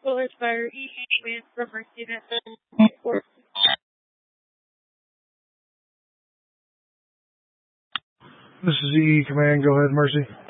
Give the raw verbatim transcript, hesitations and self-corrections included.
Fuller Fire, E Command from Mercy Net. This is E Command. Go ahead, Mercy.